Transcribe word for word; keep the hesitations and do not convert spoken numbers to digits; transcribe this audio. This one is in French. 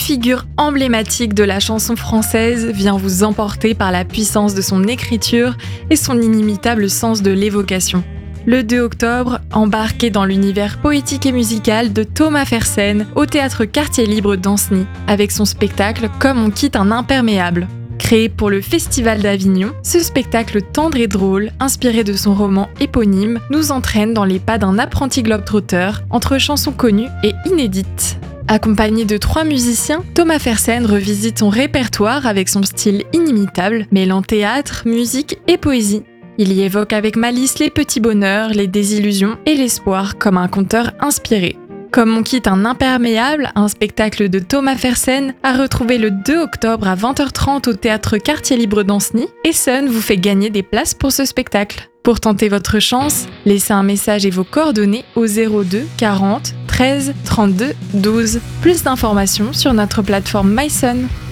figure emblématique de la chanson française vient vous emporter par la puissance de son écriture et son inimitable sens de l'évocation. Le deux octobre, embarquez dans l'univers poétique et musical de Thomas Fersen au théâtre Quartier Libre d'Ancenis, avec son spectacle « Comme on quitte un imperméable ». Créé pour le Festival d'Avignon, ce spectacle tendre et drôle, inspiré de son roman éponyme, nous entraîne dans les pas d'un apprenti globe-trotter entre chansons connues et inédites. Accompagné de trois musiciens, Thomas Fersen revisite son répertoire avec son style inimitable, mêlant théâtre, musique et poésie. Il y évoque avec malice les petits bonheurs, les désillusions et l'espoir comme un conteur inspiré. Comme on quitte un imperméable, un spectacle de Thomas Fersen à retrouver le deux octobre à vingt heures trente au théâtre Quartier Libre d'Ancenis, et Sun vous fait gagner des places pour ce spectacle. Pour tenter votre chance, laissez un message et vos coordonnées au zéro deux quarante treize trente-deux douze. Plus d'informations sur notre plateforme MySun.